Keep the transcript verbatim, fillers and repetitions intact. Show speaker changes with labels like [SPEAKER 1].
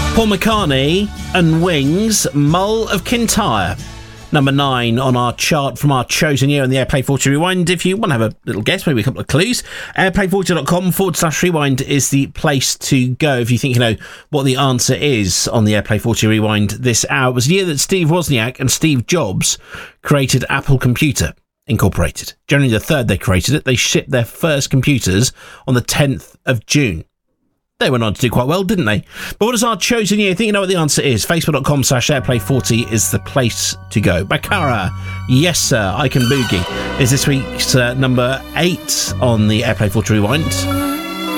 [SPEAKER 1] Paul McCartney and Wings, Mull of Kintyre. Number nine on our chart from our chosen year on the Airplay forty Rewind. If you want to have a little guess, maybe a couple of clues, airplay40.com forward slash rewind is the place to go. If you think you know what the answer is on the Airplay forty Rewind this hour, it was the year that Steve Wozniak and Steve Jobs created Apple Computer Incorporated. January the third they created it. They shipped their first computers on the tenth of June. They went on to do quite well, didn't they? But what is our chosen year? I think you know what the answer is. Facebook.com slash airplay40 is the place to go. Bakara, Yes Sir, I Can Boogie is this week's uh, number eight on the Airplay forty Rewind.